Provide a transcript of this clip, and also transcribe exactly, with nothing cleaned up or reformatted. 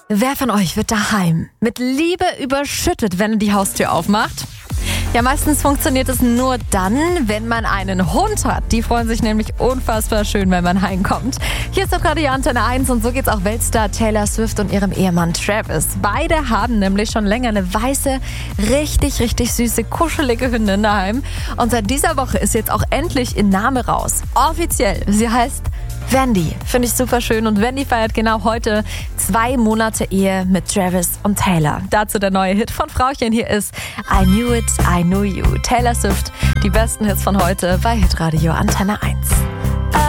Wer von euch wird daheim mit Liebe überschüttet, wenn er die Haustür aufmacht? Ja, meistens funktioniert es nur dann, wenn man einen Hund hat. Die freuen sich nämlich unfassbar schön, wenn man heimkommt. Hier ist doch gerade die Antenne eins und so geht's auch Weltstar Taylor Swift und ihrem Ehemann Travis. Beide haben nämlich schon länger eine weiße, richtig, richtig süße, kuschelige Hündin daheim. Und seit dieser Woche ist jetzt auch endlich ihr Name raus. Offiziell. Sie heißt Wendy. Finde ich super schön. Und Wendy feiert genau heute zwei Monate Ehe mit Travis und Taylor. Dazu der neue Hit von Frauchen. Hier ist I Knew It, I Knew You. Taylor Swift, die besten Hits von heute bei Hitradio Antenne eins.